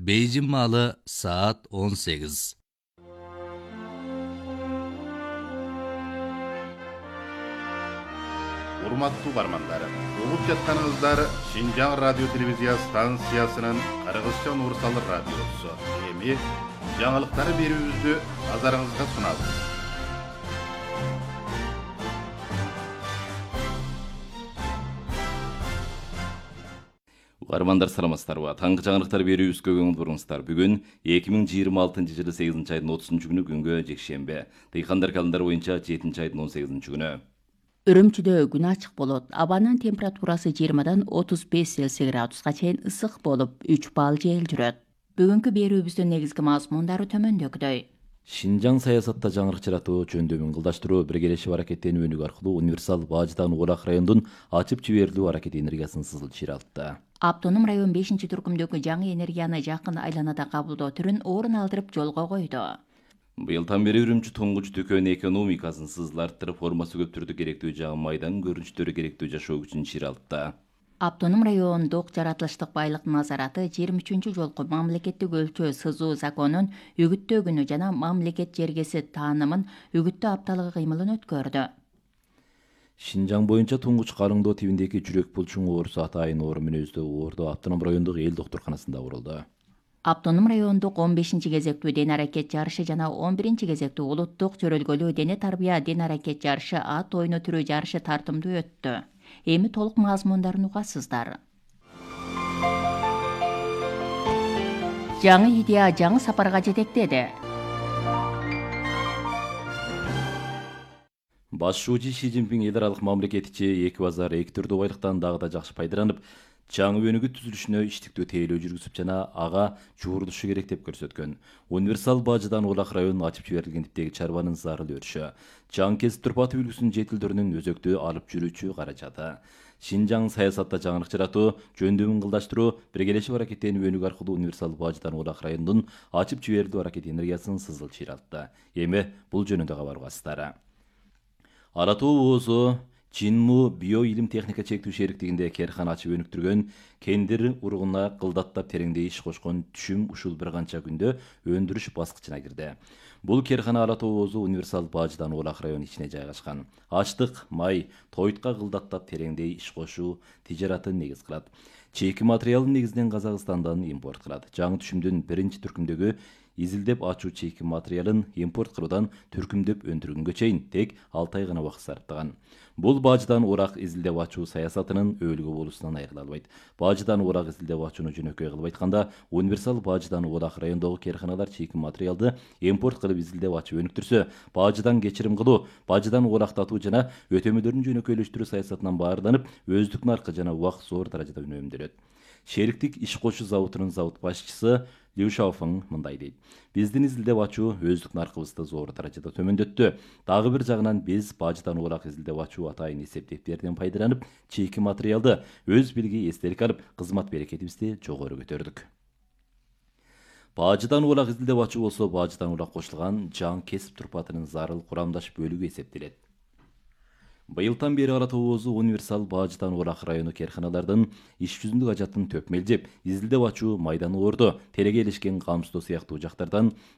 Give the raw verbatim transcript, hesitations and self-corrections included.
Бейжің малы саат он сегиз. Урматтуу бармандар, угуп жатканыңыздар Шинжаң радио телевизия станциясынын Кыргызча Нурсал радиосу. Эми жаңылыктары берүүбүздү назарыңызга сунабыз. Угармандар саламатсыздарбы? Таңкы жаңылыктар берүүбүзгө көңүл буруңуздар. Бүгүн эки миң жыйырма алтынчы жылы сегизинчи айдын отузунчу күнү күнгө жекшембе. Дыйкандар календары боюнча жетинчи айдын он сегизинчи күнү. Үрүмчүдө күн ачык болот. Абанын температурасы жыйырмадан отуз беш Цельсий градуска чейин ысык болуп, үч балл жел жүрөт. Бүгүнкү берүүбүздүн негизги мазмундары төмөндөгүдөй. Шинжаң саясатта жаңырык жаратуу, жөндөмүн кылдаштыруу, биргелешип аракеттенүү өнүгүү аркылуу универсал баждан Улак райондун ачып жиберилүү аракети энергиясын сызыл чыйралтты. Автоном район бешинчи түркүмдөгү жаңы энергияны жакын айланада кабылдоо түрүн орун алдырып жолго койду. Быйылдан бери Үрүмчү туңгуч дүкөн экономикасын сызыл арттырып, формасы көп түрдө керектүү жагы майдан көрүнүштөрү керектүү жашоо күчүн чыйралтты. Автоном райондук жаратылыштык байлык назараты жыйырма үчүнчү жолку мамлекеттик өлчөө сызуу законун үгүттөгүнү жана мамлекет жергеси таанымын үгүттөө апталыгы кыймылын өткөрдү. Шинжаң боюнча туңгуч карыңдоо тибиндеги жүрөк булчуң оорусу атайын оору мүнөздүү оордо автоном райондук эл доктурканасында урулду. Автоном райондук он бешинчи кезектүү ден аракет жарышы жана он биринчи кезектүү улуттук чөрөлгөлүү дене тарбия ден аракет жарышы ат ойну түрү жарышы тартымдуу өттү. Эми толук мазмундарын угасыздар. Жаңы идея жаңы сапарга жетектеди. Башчы Ши Цзиньпин эл аралык мамлекет ичи эки базар эки түрдүү байлыктан дагы да жакшы пайдаланып, жаңы өнүгүү түзүлүшүнө иштиктүү тейлөө жүргүзүп жана ага жуурулушу керек деп көрсөткөн. Универсал бажыдан Улак районун ачып жиберилген типтеги чарбанын зарыл өрүшү, жаңы кесип турпаты үлгүсүнүн жетилдөрүнүн өзөктүү алып жүрүүчү каражаты. Шинжаң саясатта жаңырык жаратуу, жөндөмүн кылдаштыруу, биргелешип аракеттенүү өнүгүү аркылуу универсал бажыдан Улак районунун ачып жиберилүү аракети энергиясын сызыл чыйралтты. Эми бул жөнүндө кабар угасыздар. Аратуу оозу Чинму био илим техника чектүү шериктигинде керкана ачып өнүктүргөн кендир ургуна кылдаттап тереңдей иш кошкон түшүм ушул бир канча күндө өндүрүш баскычына кирди. Бул керкана Аратуу оозу универсал бажыдан Улак району ичине жайгашкан. Ачтык, май, тойтка кылдаттап тереңдей иш кошуу тижаратын негиз кылат. Чейки материалын негизинен Казакстандан импорт кылат. Жаңы түшүмдүн биринчи түркүмдөгү изилдеп ачуу чейки материалын импорт кылуудан түркүмдөп өндүргөнгө чейин тек алты ай гана убакыт сарптаган. Бул бажыдан Улак изилдеп ачуу саясатынын өөлгө болуусунан айрыла албайт. Бажыдан Улак изилдеп ачууну жөнөкөй кылып айтканда, универсал бажыдан Улак райондогу керканалар чейки материалды импорт кылып изилдеп ачып өнүктүрсө, бажыдан кечирим кылуу, бажыдан улактатуу жана өтөмөлөрүн жөнөкөйлөштүрүү саясатынан баарданып, өздүк наркы жана убак зор даражада үнөмдөлөт. Шериктик иш кошуу заводунун завод башчысы Лю Шаофeng мындай дейт: биздин изилдеп ачуу өздүк наркыбызды зор даражада төмөндөттү. Дагы бир жагынан биз бажыдан Улак изилдеп ачуу атайын эсептептерден пайдаланып, чейки материалды өз билги эстелик алып, кызмат берекетибизди жогору көтөрдүк. Бажыдан Улак изилдеп ачуу болсо, бажыдан Улак кошулган жаңы кесип турпатынын зарыл курамдаш бөлүгү эсептелет. Быйылдан бери Аратуу оозу универсал бажыдан Улак району керканалардын иш жүзүндүк ажатын төп мелжеп, изилдеп ачуу майдан оордо, тереге илишкен камсыздоо сыяктуу жактардан